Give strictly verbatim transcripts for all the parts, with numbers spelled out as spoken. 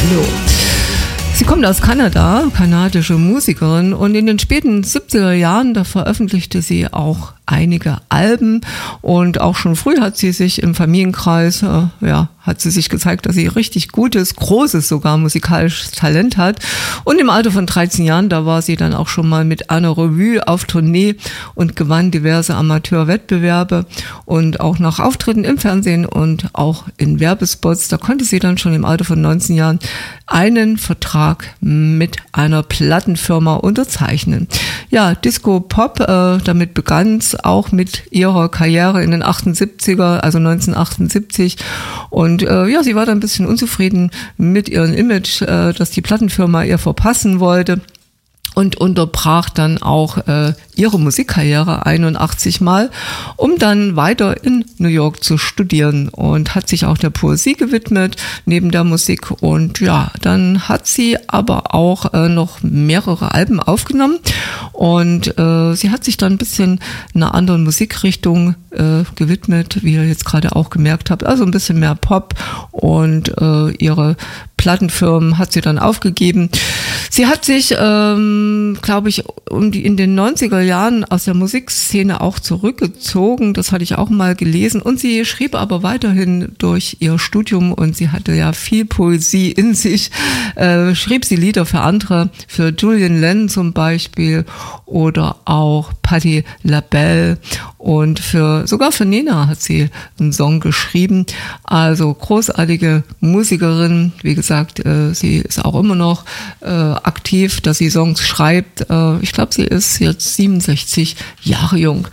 Hallo. Sie kommt aus Kanada, kanadische Musikerin, und in den späten siebziger Jahren, da veröffentlichte sie auch einige Alben, und auch schon früh hat sie sich im Familienkreis, äh, ja, hat sie sich gezeigt, dass sie richtig gutes, großes sogar musikalisches Talent hat. Und im Alter von dreizehn Jahren, da war sie dann auch schon mal mit einer Revue auf Tournee und gewann diverse Amateurwettbewerbe und auch nach Auftritten im Fernsehen und auch in Werbespots. Da konnte sie dann schon im Alter von neunzehn Jahren einen Vertrag mit einer Plattenfirma unterzeichnen. Ja, Disco Pop, äh, damit begann es auch mit ihrer Karriere in den achtundsiebziger, also neunzehnhundertachtundsiebzig. Und äh, ja, sie war dann ein bisschen unzufrieden mit ihrem Image, äh, das die Plattenfirma ihr verpassen wollte. Und unterbrach dann auch äh, ihre Musikkarriere einundachtzig Mal, um dann weiter in New York zu studieren, und hat sich auch der Poesie gewidmet neben der Musik. Und ja, dann hat sie aber auch äh, noch mehrere Alben aufgenommen, und äh, sie hat sich dann ein bisschen einer anderen Musikrichtung äh, gewidmet, wie ihr jetzt gerade auch gemerkt habt, also ein bisschen mehr Pop, und äh, ihre Plattenfirmen hat sie dann aufgegeben. Sie hat sich, ähm, glaube ich, um die, in den neunziger Jahren aus der Musikszene auch zurückgezogen. Das hatte ich auch mal gelesen. Und sie schrieb aber weiterhin durch ihr Studium, und sie hatte ja viel Poesie in sich. Äh, schrieb sie Lieder für andere, für Julian Lennon zum Beispiel oder auch Patti LaBelle, und für sogar für Nena hat sie einen Song geschrieben. Also großartige Musikerin. Wie gesagt, äh, sie ist auch immer noch äh, aktiv, dass sie Songs schreibt. Äh, ich glaube, sie ist jetzt siebenundsechzig Jahre jung.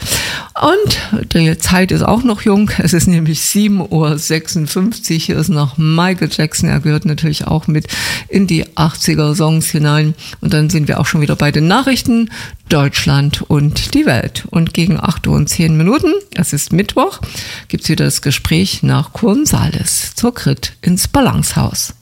Und die Zeit ist auch noch jung. Es ist nämlich sieben Uhr sechsundfünfzig. Hier ist noch Michael Jackson. Er gehört natürlich auch mit in die achtziger Songs hinein. Und dann sind wir auch schon wieder bei den Nachrichten. Deutschland und die Welt. Und gegen acht Uhr und zehn Minuten, es ist Mittwoch, gibt's wieder das Gespräch nach Gonzales zur Krit ins Balancehaus.